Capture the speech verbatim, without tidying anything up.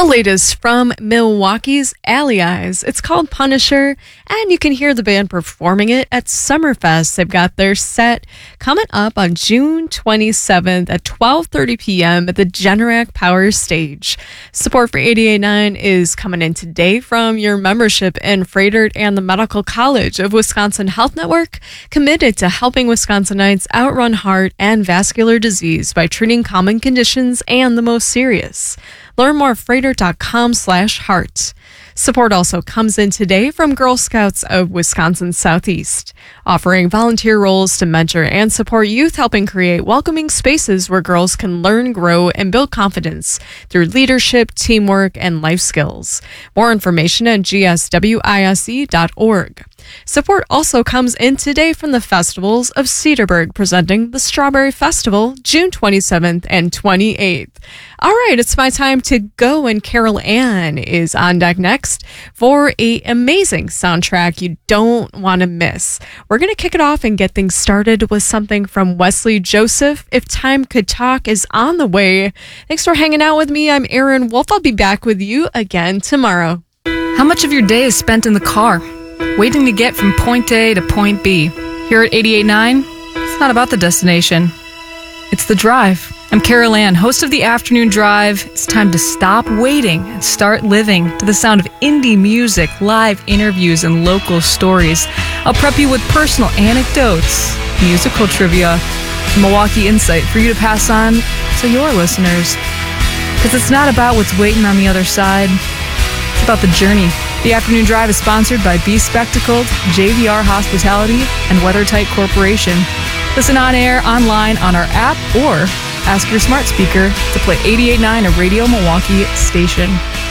The latest from Milwaukee's Alley Eyes. It's called Punisher, and you can hear the band performing it at Summerfest. They've got their set coming up on June twenty-seventh at twelve thirty p.m. at the Generac Power Stage. Support for eighty-eight point nine is coming in today from your membership in Froedtert and the Medical College of Wisconsin Health Network, committed to helping Wisconsinites outrun heart and vascular disease by treating common conditions and the most serious. Learn more at froedtert.com slash heart. Support also comes in today from Girl Scouts of Wisconsin Southeast, offering volunteer roles to mentor and support youth, helping create welcoming spaces where girls can learn, grow, and build confidence through leadership, teamwork, and life skills. More information at g s w i s e dot org. Support also comes in today from the Festivals of Cedarburg, presenting the Strawberry Festival, June twenty-seventh and twenty-eighth. All right, it's my time to go, and Carol Ann is on deck next for an amazing soundtrack you don't want to miss. We're going to kick it off and get things started with something from Wesley Joseph. If Time Could Talk is on the way. Thanks for hanging out with me. I'm Erin Wolf. I'll be back with you again tomorrow. How much of your day is spent in the car, waiting to get from point A to point B? Here at eighty-eight point nine, it's not about the destination. It's the drive. I'm Carol Ann, host of the Afternoon Drive. It's time to stop waiting and start living to the sound of indie music, live interviews, and local stories. I'll prep you with personal anecdotes, musical trivia, Milwaukee insight for you to pass on to your listeners. Because it's not about what's waiting on the other side. It's about the journey. The Afternoon Drive is sponsored by Be Spectacled, J V R Hospitality, and WeatherTight Corporation. Listen on air, online, on our app, or ask your smart speaker to play eighty-eight point nine, a Radio Milwaukee station.